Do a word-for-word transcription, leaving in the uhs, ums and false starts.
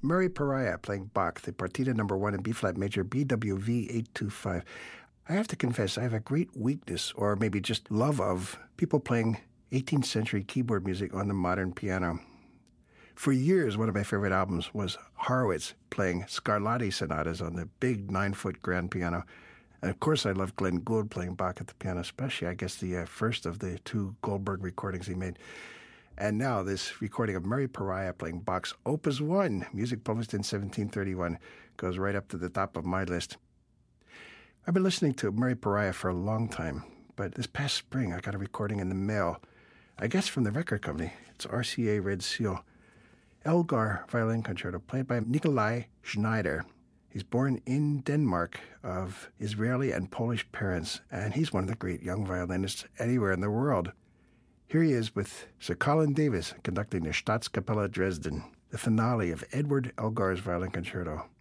Murray Pariah playing Bach, the Partita number one in B-flat major, B W V eight two five. I have to confess, I have a great weakness, or maybe just love of, people playing eighteenth century keyboard music on the modern piano. For years, one of my favorite albums was Horowitz playing Scarlatti sonatas on the big nine-foot grand piano. And of course, I love Glenn Gould playing Bach at the piano, especially, I guess, the uh, first of the two Goldberg recordings he made. And now this recording of Murray Pariah playing Bach's Opus one, music published in seventeen thirty-one, goes right up to the top of my list. I've been listening to Murray Pariah for a long time, but this past spring I got a recording in the mail, I guess from the record company. It's R C A Red Seal. Elgar Violin Concerto, played by Nikolai Schneider. He's born in Denmark of Israeli and Polish parents, and he's one of the great young violinists anywhere in the world. Here he is with Sir Colin Davis conducting the Staatskapelle Dresden, the finale of Edward Elgar's Violin Concerto.